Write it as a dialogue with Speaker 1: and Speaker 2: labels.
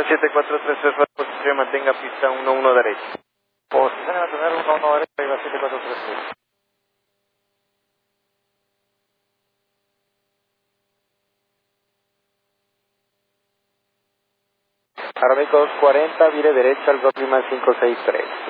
Speaker 1: 7433, posición, mantenga pista 11 derecha.
Speaker 2: Posición a mantener 11 derecha, arriba 7433. Aeroméxico 240, vire derecha al Lima 563.